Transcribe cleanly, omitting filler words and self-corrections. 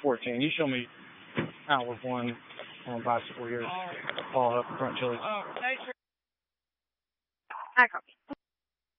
14. You show me out with one on bicycle here. Fall up front chili. I copy.